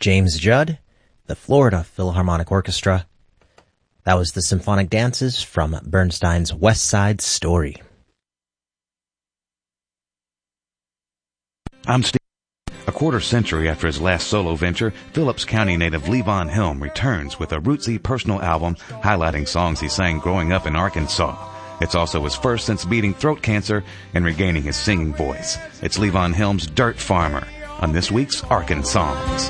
James Judd, the Florida Philharmonic Orchestra. That was the Symphonic Dances from Bernstein's West Side Story. I'm Steve. A quarter century after his last solo venture, Phillips County native Levon Helm returns with a rootsy personal album highlighting songs he sang growing up in Arkansas. It's also his first since beating throat cancer and regaining his singing voice. It's Levon Helm's Dirt Farmer on this week's Arkansas.